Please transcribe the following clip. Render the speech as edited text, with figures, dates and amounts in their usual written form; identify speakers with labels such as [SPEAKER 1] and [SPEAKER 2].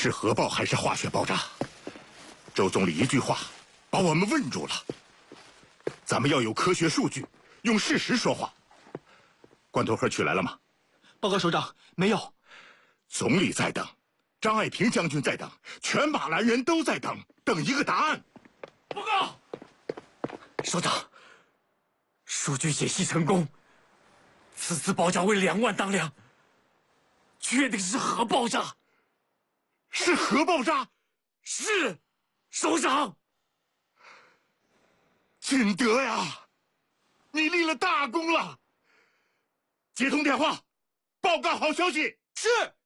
[SPEAKER 1] 是核爆还是化学爆炸？周总理一句话把我们问住了。咱们要有科学数据，用事实说话。罐头盒取来了吗？
[SPEAKER 2] 报告首长，没有。
[SPEAKER 1] 总理在等，张爱萍将军在等，全马兰人都在等，等一个答案。
[SPEAKER 3] 报告，首长，数据解析成功，此次爆炸为2万当量，确定是核爆炸。
[SPEAKER 1] 是核爆炸？
[SPEAKER 3] 是，首长。
[SPEAKER 1] 锦德呀，你立了大功了！接通电话，报告好消息。
[SPEAKER 2] 是。